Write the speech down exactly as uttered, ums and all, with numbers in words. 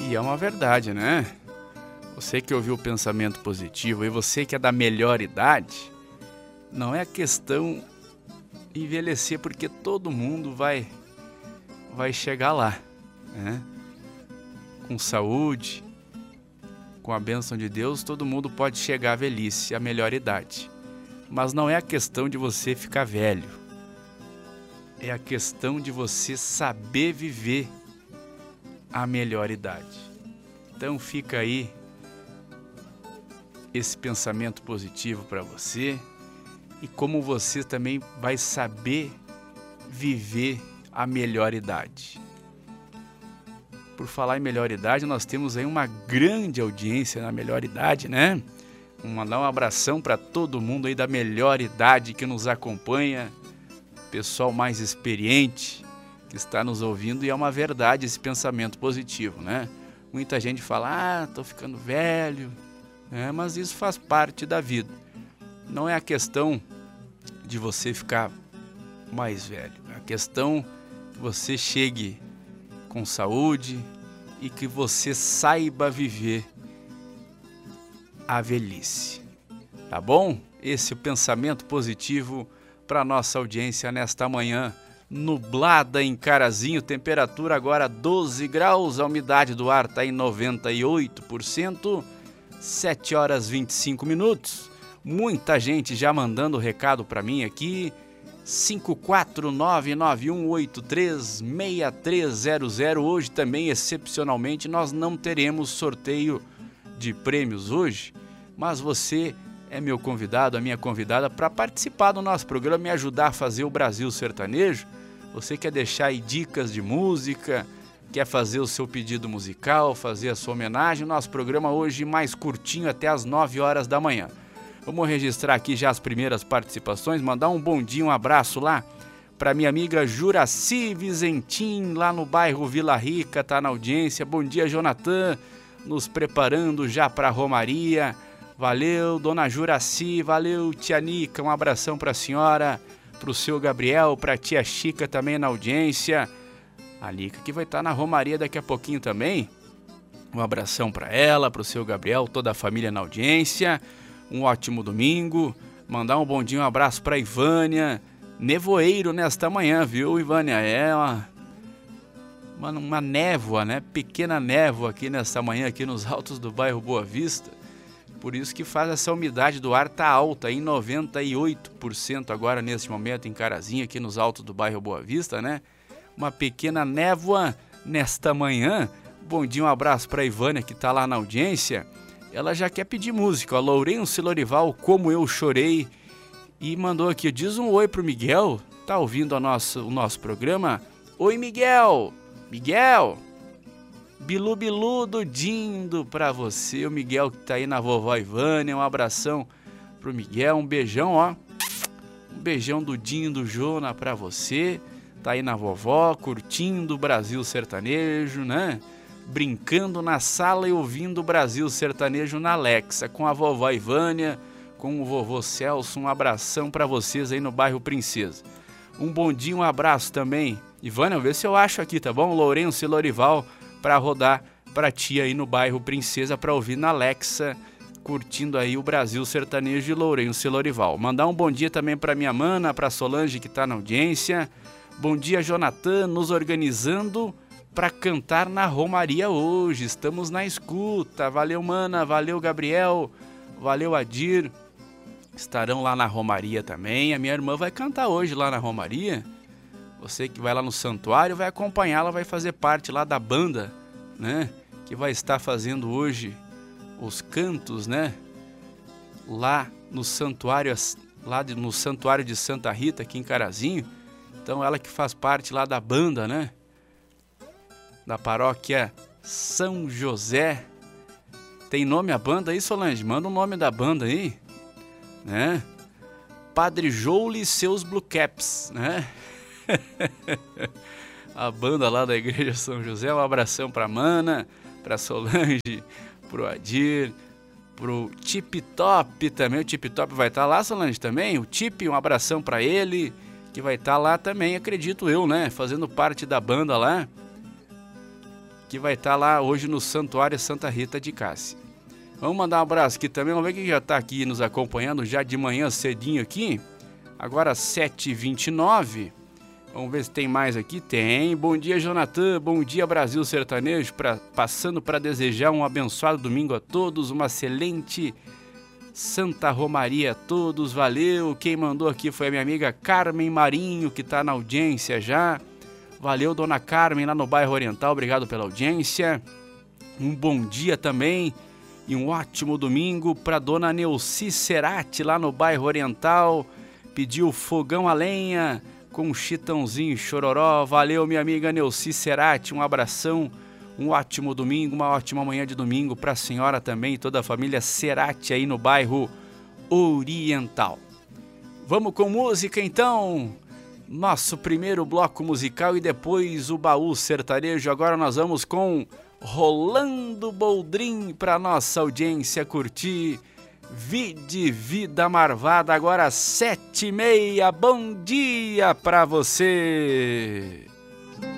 E é uma verdade, né? Você que ouviu o pensamento positivo e você que é da melhor idade, não é questão envelhecer, porque todo mundo vai, vai chegar lá, né? Com saúde, com a bênção de Deus, todo mundo pode chegar à velhice, à melhor idade. Mas não é a questão de você ficar velho, é a questão de você saber viver a melhor idade. Então fica aí esse pensamento positivo para você e como você também vai saber viver a melhor idade. Por falar em melhor idade, nós temos aí uma grande audiência na melhor idade, né? Vou mandar um abração para todo mundo aí da melhor idade que nos acompanha, pessoal mais experiente que está nos ouvindo, e é uma verdade esse pensamento positivo, né? Muita gente fala, ah, tô ficando velho, né? Mas isso faz parte da vida. Não é a questão de você ficar mais velho, é a questão que você chegue com saúde e que você saiba viver a velhice. Tá bom? Esse é o pensamento positivo para nossa audiência nesta manhã nublada em Carazinho, temperatura agora doze graus, a umidade do ar está em noventa e oito por cento, sete horas e vinte e cinco minutos. Muita gente já mandando recado para mim aqui, cinco quatro nove nove um oito três seis três zero zero. Hoje também, excepcionalmente, nós não teremos sorteio de prêmios hoje, mas você é meu convidado, a minha convidada para participar do nosso programa, me ajudar a fazer o Brasil Sertanejo. Você quer deixar aí dicas de música, quer fazer o seu pedido musical, fazer a sua homenagem, nosso programa hoje mais curtinho até as nove horas da manhã. Vamos registrar aqui já as primeiras participações, mandar um bom dia, um abraço lá para minha amiga Juraci Vizentim, lá no bairro Vila Rica, tá na audiência. Bom dia, Jonathan, nos preparando já para a Romaria. Valeu, dona Juraci, valeu, tia Nica, um abração para a senhora, para o seu Gabriel, para a tia Chica também na audiência. A Nica que vai estar na Romaria daqui a pouquinho também. Um abração para ela, para o seu Gabriel, toda a família na audiência. Um ótimo domingo. Mandar um bom dia, um abraço para Ivânia. Nevoeiro nesta manhã, viu, Ivânia? É uma, uma, uma névoa, né? Pequena névoa aqui nesta manhã, aqui nos altos do bairro Boa Vista. Por isso que faz essa umidade do ar tá alta, em noventa e oito por cento agora neste momento em Carazinho, aqui nos altos do bairro Boa Vista, né? Uma pequena névoa nesta manhã. Bom dia, um abraço para Ivânia que tá lá na audiência. Ela já quer pedir música, ó, Lourenço Lorival, Como Eu Chorei, e mandou aqui, diz um oi pro Miguel, tá ouvindo a nosso, o nosso programa? Oi, Miguel! Miguel! Bilu Bilu do Dindo pra você, o Miguel que tá aí na vovó Ivânia, um abração pro Miguel, um beijão, ó, um beijão do Dindo Jona pra você, tá aí na vovó, curtindo o Brasil Sertanejo, né? Brincando na sala e ouvindo o Brasil Sertanejo na Alexa, com a vovó Ivânia, com o vovô Celso, um abração pra vocês aí no bairro Princesa. Um bom dia, um abraço também, Ivânia, vê se eu acho aqui, tá bom? Lourenço e Lorival, para rodar para ti aí no bairro Princesa, para ouvir na Alexa, curtindo aí o Brasil Sertanejo de Lourenço e Lorival. Mandar um bom dia também para minha mana, para Solange que está na audiência. Bom dia, Jonathan, nos organizando para cantar na Romaria hoje. Estamos na escuta. Valeu, mana, valeu, Gabriel, valeu, Adir. Estarão lá na Romaria também. A minha irmã vai cantar hoje lá na Romaria. Você que vai lá no santuário vai acompanhá-la, vai fazer parte lá da banda, né? Que vai estar fazendo hoje os cantos, né? Lá no santuário, lá de, no santuário de Santa Rita, aqui em Carazinho. Então ela que faz parte lá da banda, né? Da paróquia São José. Tem nome a banda aí, Solange? Manda o nome da banda aí, né? Padre Joule e seus Blue Caps, né? A banda lá da Igreja São José. Um abração pra Mana, pra Solange, pro Adir, pro Tip Top também. O Tip Top vai estar lá, Solange, também. O Tip, um abração pra ele, que vai estar lá também, acredito eu, né? Fazendo parte da banda lá, que vai estar lá hoje no Santuário Santa Rita de Cássia. Vamos mandar um abraço aqui também, vamos ver quem já está aqui nos acompanhando já de manhã cedinho aqui. Agora sete e vinte e nove. Vamos ver se tem mais aqui. Tem. Bom dia, Jonathan. Bom dia, Brasil Sertanejo. Pra, passando para desejar um abençoado domingo a todos. Uma excelente Santa Romaria a todos. Valeu. Quem mandou aqui foi a minha amiga Carmen Marinho, que está na audiência já. Valeu, dona Carmen, lá no bairro Oriental. Obrigado pela audiência. Um bom dia também e um ótimo domingo para dona Neuci Cerati, lá no bairro Oriental. Pediu fogão a lenha com um chitãozinho chororó. Valeu, minha amiga Neuci Cerati. Um abração, um ótimo domingo, uma ótima manhã de domingo para a senhora também e toda a família Cerati aí no bairro Oriental. Vamos com música então. Nosso primeiro bloco musical e depois o baú sertanejo. Agora nós vamos com Rolando Boldrin para nossa audiência curtir. Vide Vida Marvada, agora sete e meia. Bom dia para você.